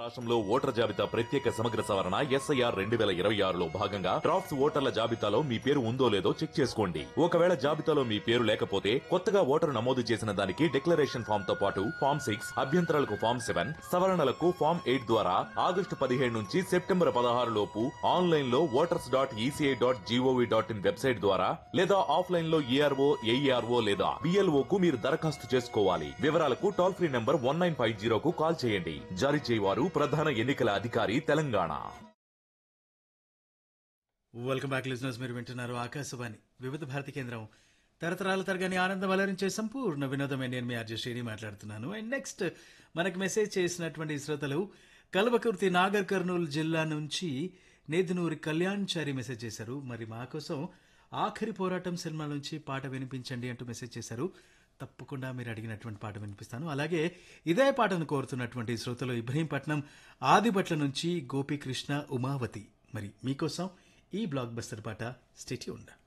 రాష్ట్రంలో ఓటర్ జాబితా ప్రత్యేక సమగ్ర సవరణ ఎస్ఐఆర్ 2026లో భాగంగా డ్రాఫ్ట్స్ ఓటర్ల జాబితాలో మీ పేరు ఉందో లేదో చెక్ చేసుకోండి. ఒకవేళ జాబితాలో మీ పేరు లేకపోతే కొత్తగా ఓటరు నమోదు చేసిన దానికి డిక్లరేషన్ ఫామ్ తో పాటు ఫామ్ 6, అభ్యంతరాలకు ఫామ్ 7, సవరణలకు ఫామ్ 8 ద్వారా ఆగస్టు 15 నుంచి సెప్టెంబర్ 16 లోపు ఆన్లైన్ లో voters.eci.gov.in వెబ్సైట్ ద్వారా లేదా ఆఫ్లైన్ లో ఏఆర్ఓ, ఏఈఆర్ఓ లేదా బిఎల్ఓ కు మీరు దరఖాస్తు చేసుకోవాలి. వివరాలకు టోల్ ఫ్రీ నంబర్ 1950 కు కాల్ చేయండి. జారీ చేయవారు ప్రధాన ఎన్నికల అధికారి తెలంగాణ. Welcome back listeners. మీరు వింటున్నారు ఆకాశవాణి వివిధ భారతి కేంద్రం. తరతరాల తరగని ఆనందం అలరించే సంపూర్ణ వినోదమే. నేను మీ ఆర్జే శ్రీని మాట్లాడుతున్నాను. అండ్ నెక్స్ట్ మనకు మెసేజ్ చేసినటువంటి శ్రోతలు కల్వకుర్తి నాగర్ కర్నూలు జిల్లా నుంచి నేదునూరి కళ్యాణ్చారి మెసేజ్ చేశారు. మరి మా కోసం ఆఖరి పోరాటం సినిమా నుంచి పాట వినిపించండి అంటూ మెసేజ్ చేశారు. తప్పకుండా మీరు అడిగినటువంటి పాట వినిపిస్తాను. అలాగే ఇదే పాటను కోరుతున్నటువంటి శ్రోతలు ఇబ్రహీంపట్నం ఆదిబట్ల నుంచి గోపీకృష్ణ, ఉమావతి. మరి మీకోసం ఈ బ్లాక్ బస్టర్ పాట. Stay tuned.